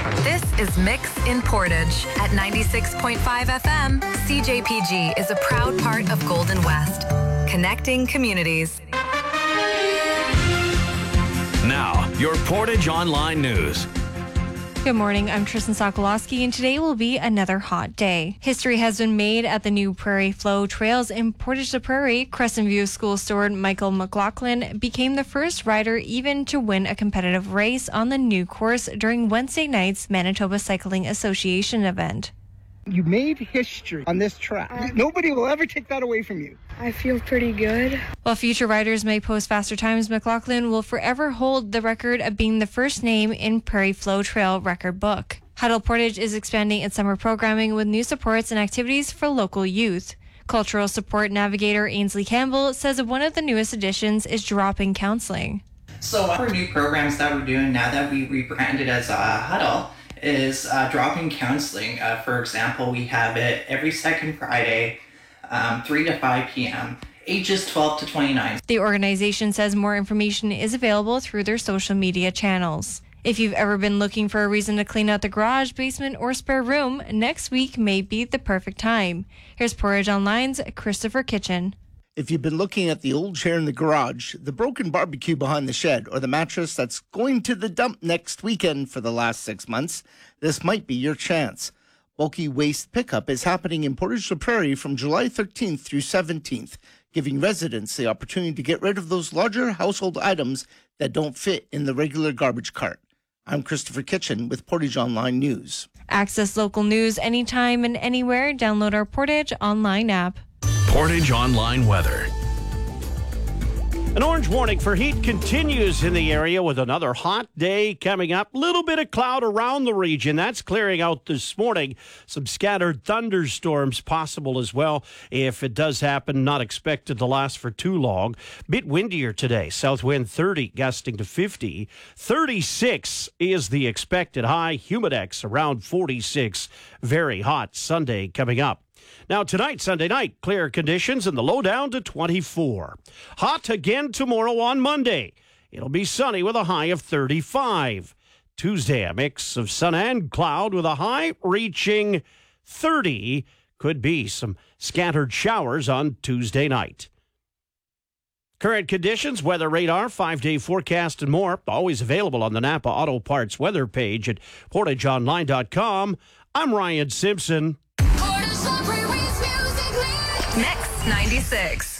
This is Mix in Portage at 96.5 FM. CJPG is a proud part of Golden West, connecting communities. Now, your Portage Online News. Good morning, I'm Tristan Sokolowski, and today will be another hot day. History has been made at the new Prairie Flow Trails in Portage la Prairie. Crescent View School steward Michael McLaughlin became the first rider even to win a competitive race on the new course during Wednesday night's Manitoba Cycling Association event. You made history on this track. Nobody will ever take that away from you. I feel pretty good. While future riders may post faster times, McLaughlin will forever hold the record of being the first name in Prairie Flow Trail record book. Huddle Portage is expanding its summer programming with new supports and activities for local youth. Cultural support navigator Ainsley Campbell says one of the newest additions is drop-in counseling. So one of our new programs that we're doing now that we rebranded as Huddle is drop-in counseling. For example, we have it every second Friday, 3 to 5 p.m., ages 12 to 29. The organization says more information is available through their social media channels. If you've ever been looking for a reason to clean out the garage, basement, or spare room, next week may be the perfect time. Here's Portage Online's Christopher Kitchen. If you've been looking at the old chair in the garage, the broken barbecue behind the shed, or the mattress that's going to the dump next weekend for the last 6 months, this might be your chance. Bulky waste pickup is happening in Portage la Prairie from July 13th through 17th, giving residents the opportunity to get rid of those larger household items that don't fit in the regular garbage cart. I'm Christopher Kitchen with Portage Online News. Access local news anytime and anywhere. Download our Portage Online app. Portage Online weather. An orange warning for heat continues in the area with another hot day coming up. Little bit of cloud around the region. That's clearing out this morning. Some scattered thunderstorms possible as well. If it does happen, not expected to last for too long. Bit windier today. South wind 30, gusting to 50. 36 is the expected high. Humidex around 46. Very hot Sunday coming up. Now tonight, Sunday night, clear conditions and the low down to 24. Hot again tomorrow on Monday. It'll be sunny with a high of 35. Tuesday, a mix of sun and cloud with a high reaching 30. Could be some scattered showers on Tuesday night. Current conditions, weather radar, 5-day forecast and more. Always available on the Napa Auto Parts weather page at portageonline.com. I'm Ryan Simpson. Mix 96.